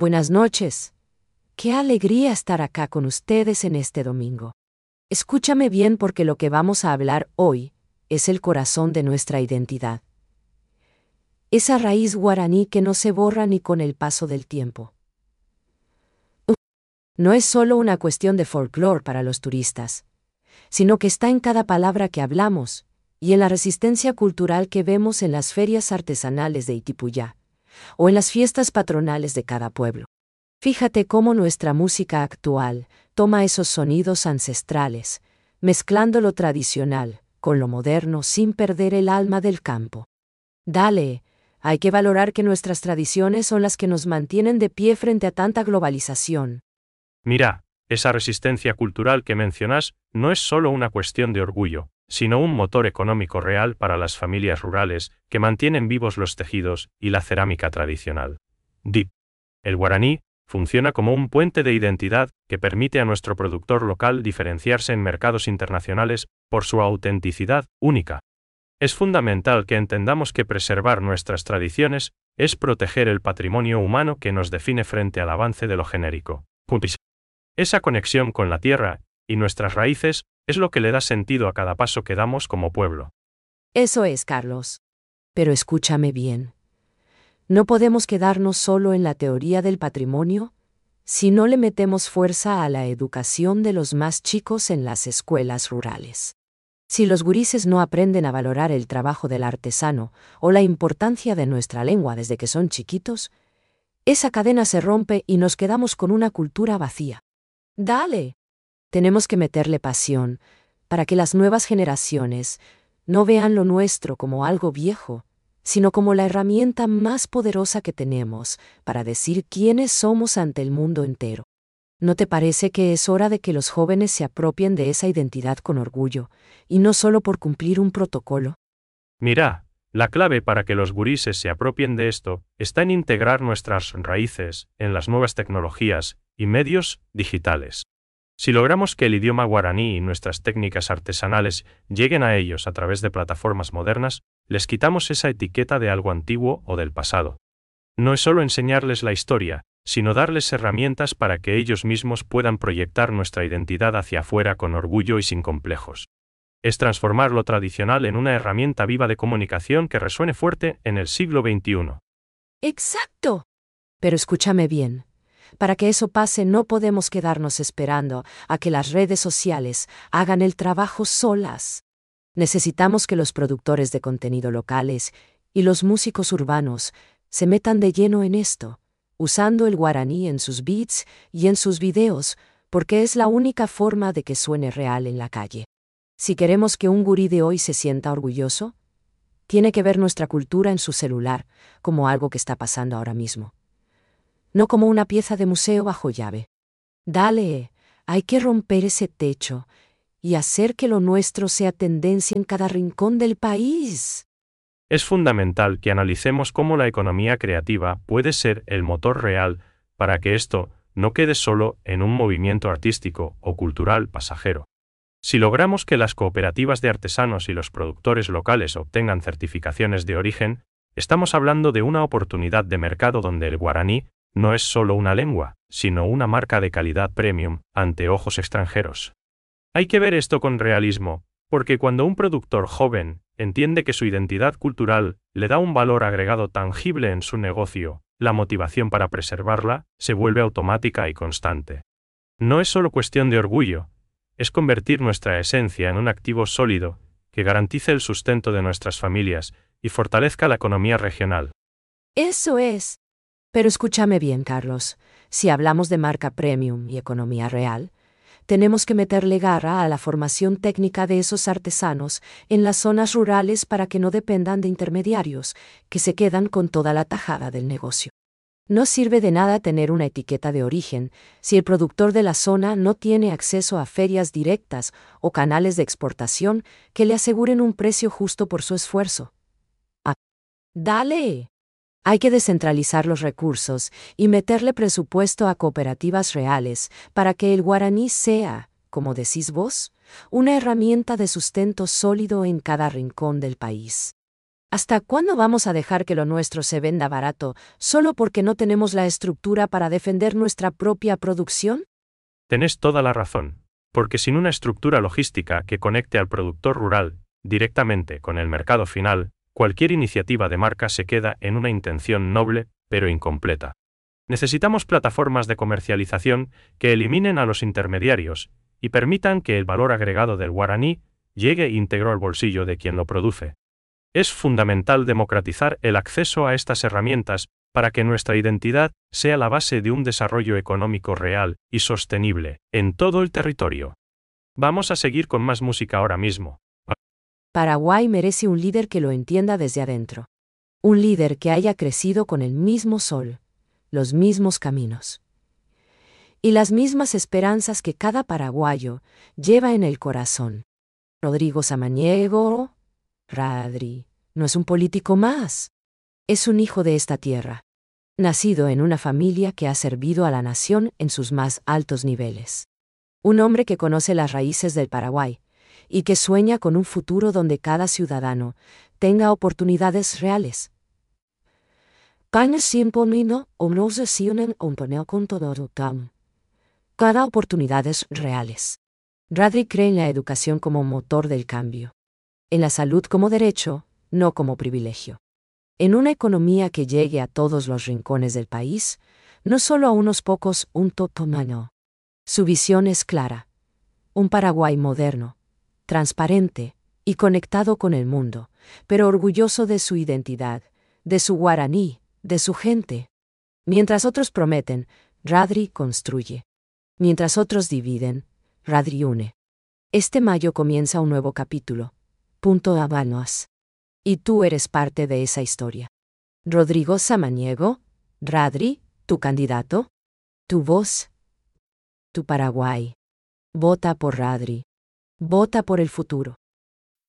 Buenas noches. Qué alegría estar acá con ustedes en este domingo. Escúchame bien porque lo que vamos a hablar hoy es el corazón de nuestra identidad. Esa raíz guaraní que no se borra ni con el paso del tiempo. No es solo una cuestión de folclore para los turistas, sino que está en cada palabra que hablamos y en la resistencia cultural que vemos en las ferias artesanales de Itipuyá o en las fiestas patronales de cada pueblo. Fíjate cómo nuestra música actual toma esos sonidos ancestrales, mezclando lo tradicional con lo moderno sin perder el alma del campo. Dale, hay que valorar que nuestras tradiciones son las que nos mantienen de pie frente a tanta globalización. Mira, esa resistencia cultural que mencionas no es solo una cuestión de orgullo, sino un motor económico real para las familias rurales que mantienen vivos los tejidos y la cerámica tradicional. El guaraní funciona como un puente de identidad que permite a nuestro productor local diferenciarse en mercados internacionales por su autenticidad única. Es fundamental que entendamos que preservar nuestras tradiciones es proteger el patrimonio humano que nos define frente al avance de lo genérico. Esa conexión con la tierra y nuestras raíces es lo que le da sentido a cada paso que damos como pueblo. Eso es, Carlos. Pero escúchame bien. No podemos quedarnos solo en la teoría del patrimonio si no le metemos fuerza a la educación de los más chicos en las escuelas rurales. Si los gurises no aprenden a valorar el trabajo del artesano o la importancia de nuestra lengua desde que son chiquitos, esa cadena se rompe y nos quedamos con una cultura vacía. Dale. Tenemos que meterle pasión para que las nuevas generaciones no vean lo nuestro como algo viejo, sino como la herramienta más poderosa que tenemos para decir quiénes somos ante el mundo entero. ¿No te parece que es hora de que los jóvenes se apropien de esa identidad con orgullo, y no solo por cumplir un protocolo? Mira, la clave para que los gurises se apropien de esto está en integrar nuestras raíces en las nuevas tecnologías y medios digitales. Si logramos que el idioma guaraní y nuestras técnicas artesanales lleguen a ellos a través de plataformas modernas, les quitamos esa etiqueta de algo antiguo o del pasado. No es solo enseñarles la historia, sino darles herramientas para que ellos mismos puedan proyectar nuestra identidad hacia afuera con orgullo y sin complejos. Es transformar lo tradicional en una herramienta viva de comunicación que resuene fuerte en el siglo XXI. ¡Exacto! Pero escúchame bien. Para que eso pase no podemos quedarnos esperando a que las redes sociales hagan el trabajo solas. Necesitamos que los productores de contenido locales y los músicos urbanos se metan de lleno en esto, usando el guaraní en sus beats y en sus videos, porque es la única forma de que suene real en la calle. Si queremos que un gurí de hoy se sienta orgulloso, tiene que ver nuestra cultura en su celular como algo que está pasando ahora mismo, no como una pieza de museo bajo llave. Dale, hay que romper ese techo y hacer que lo nuestro sea tendencia en cada rincón del país. Es fundamental que analicemos cómo la economía creativa puede ser el motor real para que esto no quede solo en un movimiento artístico o cultural pasajero. Si logramos que las cooperativas de artesanos y los productores locales obtengan certificaciones de origen, estamos hablando de una oportunidad de mercado donde el guaraní no es solo una lengua, sino una marca de calidad premium ante ojos extranjeros. Hay que ver esto con realismo, porque cuando un productor joven entiende que su identidad cultural le da un valor agregado tangible en su negocio, la motivación para preservarla se vuelve automática y constante. No es solo cuestión de orgullo, es convertir nuestra esencia en un activo sólido que garantice el sustento de nuestras familias y fortalezca la economía regional. Eso es. Pero escúchame bien, Carlos. Si hablamos de marca premium y economía real, tenemos que meterle garra a la formación técnica de esos artesanos en las zonas rurales para que no dependan de intermediarios, que se quedan con toda la tajada del negocio. No sirve de nada tener una etiqueta de origen si el productor de la zona no tiene acceso a ferias directas o canales de exportación que le aseguren un precio justo por su esfuerzo. ¡Dale! Hay que descentralizar los recursos y meterle presupuesto a cooperativas reales para que el guaraní sea, como decís vos, una herramienta de sustento sólido en cada rincón del país. ¿Hasta cuándo vamos a dejar que lo nuestro se venda barato, solo porque no tenemos la estructura para defender nuestra propia producción? Tenés toda la razón, porque sin una estructura logística que conecte al productor rural directamente con el mercado final, cualquier iniciativa de marca se queda en una intención noble, pero incompleta. Necesitamos plataformas de comercialización que eliminen a los intermediarios y permitan que el valor agregado del guaraní llegue íntegro al bolsillo de quien lo produce. Es fundamental democratizar el acceso a estas herramientas para que nuestra identidad sea la base de un desarrollo económico real y sostenible en todo el territorio. Vamos a seguir con más música ahora mismo. Paraguay merece un líder que lo entienda desde adentro. Un líder que haya crecido con el mismo sol, los mismos caminos y las mismas esperanzas que cada paraguayo lleva en el corazón. Rodrigo Samaniego, Radri, no es un político más. Es un hijo de esta tierra, nacido en una familia que ha servido a la nación en sus más altos niveles. Un hombre que conoce las raíces del Paraguay y que sueña con un futuro donde cada ciudadano tenga oportunidades reales. Cada oportunidades reales. Radri cree en la educación como motor del cambio. En la salud como derecho, no como privilegio. En una economía que llegue a todos los rincones del país, no solo a unos pocos, un totomano. Su visión es clara. Un Paraguay moderno, transparente y conectado con el mundo, pero orgulloso de su identidad, de su guaraní, de su gente. Mientras otros prometen, Radri construye. Mientras otros dividen, Radri une. Este mayo comienza un nuevo capítulo. Punto Habanos. Y tú eres parte de esa historia. Rodrigo Samaniego, Radri, tu candidato, tu voz, tu Paraguay. Vota por Radri. Vota por el futuro.